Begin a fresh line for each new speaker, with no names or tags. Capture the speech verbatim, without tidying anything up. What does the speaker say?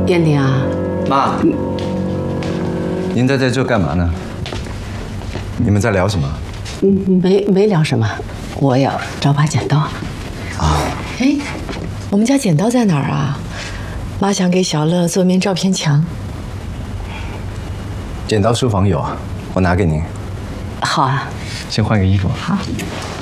燕玲啊，
妈，您在在这干嘛呢？你们在聊什么？
嗯，没没聊什么，我要找把剪刀。
啊，
哎，我们家剪刀在哪儿啊？妈想给小乐做面照片墙。
剪刀书房有，我拿给您。
好啊，
先换个衣服。
好。